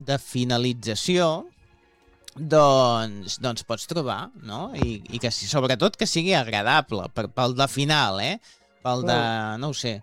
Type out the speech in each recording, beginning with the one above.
de finalització doncs pots trobar, no? I que sobretot que sigui agradable pel de final, pel de, no ho sé.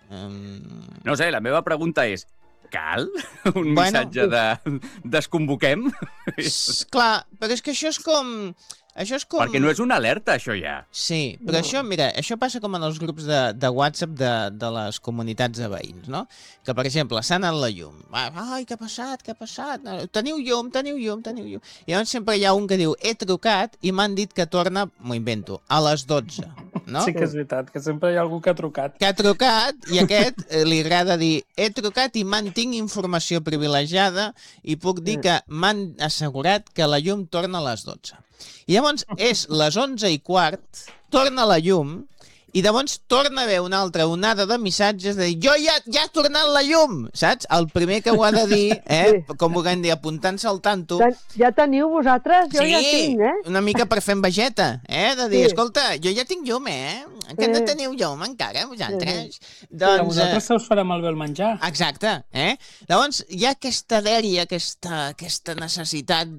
No sé, la meva pregunta és, cal un missatge de desconvoquem? Clar, però és que això és com... Perquè no és una alerta, això ja. Sí, però això, mira, això passa com en els grups de WhatsApp de les comunitats de veïns, no? Que, per exemple, s'ha anat la llum. Ai, què ha passat? Teniu llum. I llavors sempre hi ha un que diu, he trucat i m'han dit que torna, m'ho invento, a les 12, no? Sí que és veritat, que sempre hi ha algú que ha trucat. Que ha trucat i aquest li agrada dir, he trucat i mantinc informació privilegiada i puc dir que m'han assegurat que la llum torna a les 12. I llavors és les 11:15, torna la llum, i llavors torna a haver una altra onada de missatges de dir, jo ja ha tornat la llum, saps? El primer que ho ha de dir, com ho hem dit, apuntant-se al tanto. Ja teniu vosaltres? Jo ja tinc, una mica per fer envejeta, de dir, escolta, jo ja tinc llum, que no teniu llum encara, vosaltres. Doncs... vosaltres se us farà malbé el menjar. Exacte, Llavors hi ha aquesta dèria, aquesta necessitat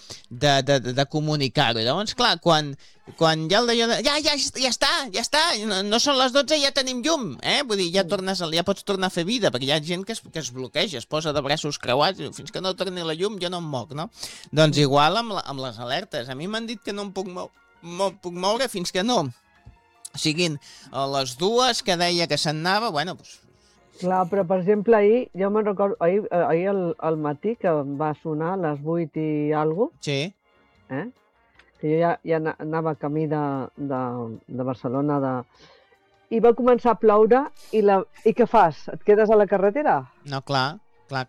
de comunicar-ho. Llavors, clar, quan ja el d'allò de... Ja està, no són les 12, ja tenim llum, Vull dir, ja pots tornar a fer vida, perquè hi ha gent que es bloqueja, es posa de braços creuats, fins que no torni la llum jo no em moc, no? Doncs igual amb les alertes. A mi m'han dit que no em puc moure fins que no siguin a les 2 que deia que se'n anava, bueno, doncs... Clar, però per exemple ahir, jo me'n recordo, ahir al matí que va sonar a les 8 i alguna cosa, sí. Que jo ja anava camí de Barcelona, i va començar a ploure, i què fas? Et quedes a la carretera? No, clar.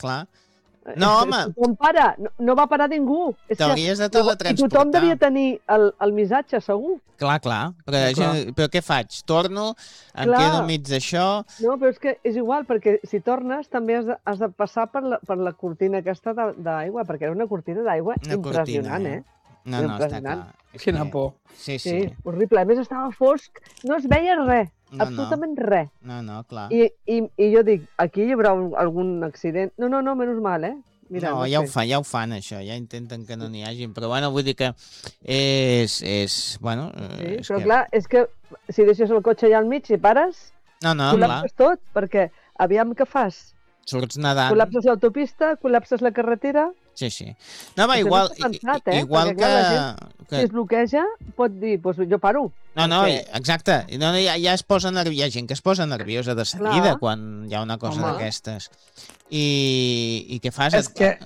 No, home! No va parar ningú. T'hauries de teletransportar. I tothom devia tenir el missatge, segur. Clar. Però què faig? Torno, em quedo mig d'això... No, però és que és igual, perquè si tornes també has de passar per la cortina aquesta d'aigua, perquè era una cortina d'aigua impressionant, No, està clar. Quina por. Sí. Horrible. A més, estava fosc, no es veia res, absolutament res. No, clar. I jo dic, aquí hi haurà algun accident? No, menys mal, Mira, no, ja ho fan, això, ja intenten que no n'hi hagin, però bueno, vull dir que és bueno... Sí, però clar, és que si deixes el cotxe allà al mig i pares, col·lapses tot, perquè aviam què fas? Surts nedant. Col·lapses l'autopista, col·lapses la carretera... Sí. No, va, igual que... Si es bloqueja, pot dir, doncs jo paro. No, exacte. Ja es posa nerviosa. Hi ha gent que es posa nerviosa de seguida quan hi ha una cosa d'aquestes. I què fas? És que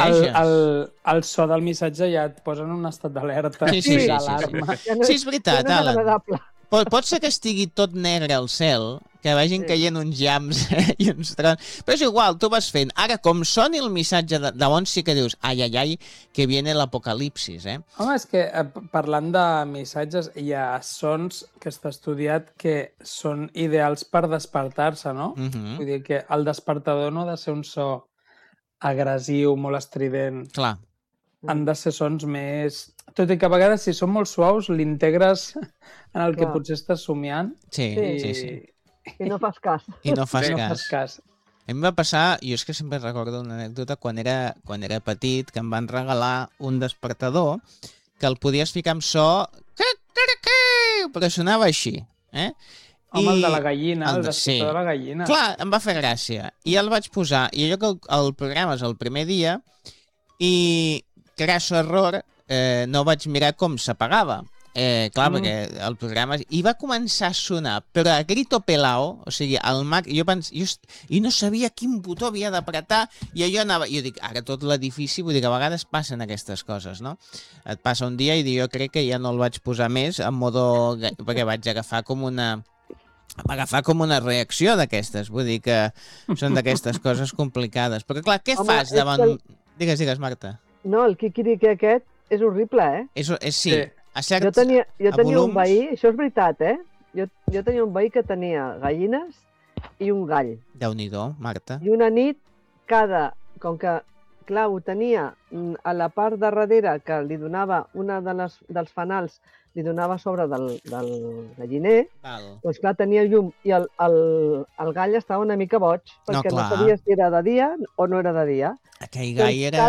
el so del missatge ja et posa en un estat d'alerta. Sí, és veritat, Alan. Pot ser que estigui tot negre al cel, que vagin caient uns llamps i uns trons, però és igual, tu vas fent. Ara, com soni el missatge de llavors sí que dius, ai, que viene l'apocalipsis, Home, és que parlant de missatges, hi ha sons que està estudiat que són ideals per despertar-se, no? Vull dir que el despertador no ha de ser un so agressiu, molt estrident. Clar. Han de ser sons més... Tot i que a vegades, si són molt suaus, l'integres en el que potser estàs somiant. Sí. I no fas cas. I no fas cas. A mi va passar, jo és que sempre recordo una anècdota, quan era petit, que em van regalar un despertador que el podies ficar amb so... però sonava així, Home, el de la gallina, el despertador de la gallina. Clar, em va fer gràcia. I el vaig posar, i allò que el programes el primer dia, i crasso error, no vaig mirar com s'apagava. Clar, perquè el programa... I va començar a sonar, però a grito pelao, o sigui, al Mac... I no sabia quin botó havia d'apretar, i allò anava... Jo dic, ara tot l'edifici, vull dir que a vegades passen aquestes coses, no? Et passa un dia i jo crec que ja no el vaig posar més en modo... perquè vaig agafar com una reacció d'aquestes, vull dir que són d'aquestes coses complicades. Però clar, què fas davant... Digues, Marta. No, el quiquiriqui aquest és horrible, Sí. Jo tenia un veí, això és veritat, Jo tenia un veí que tenia gallines i un gall. Déu-n'hi-do, Marta. I una nit, com que clar, ho tenia a la part de darrere, que li donava una dels fanals, li donava a sobre del galliner, doncs clar, tenia llum i el gall estava una mica boig, perquè no sabia si era de dia o no era de dia. Aquell gall era